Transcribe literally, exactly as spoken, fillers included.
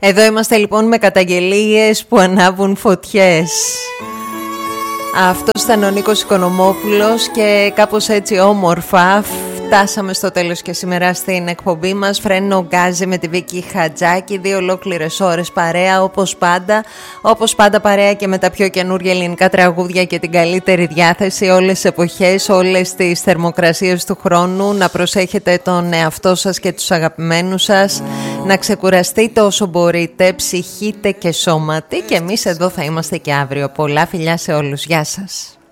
Εδώ είμαστε λοιπόν με καταγγελίες που ανάβουν φωτιές. Αυτός ήταν ο Νίκος Οικονομόπουλος και κάπως έτσι όμορφα φτάσαμε στο τέλος και σήμερα στην εκπομπή μας. Φρένο γκάζι με τη Βίκη Χατζάκη, δύο ολόκληρες ώρες παρέα όπως πάντα. Όπως πάντα παρέα και με τα πιο καινούργια ελληνικά τραγούδια και την καλύτερη διάθεση όλες τις εποχές, όλες τις θερμοκρασίες του χρόνου. Να προσέχετε τον εαυτό σας και τους αγαπημένους σας. Να ξεκουραστείτε όσο μπορείτε, ψυχείτε και σώματι. Και εμείς εδώ θα είμαστε και αύριο. Πολλά φιλιά σε όλους. Γεια σας.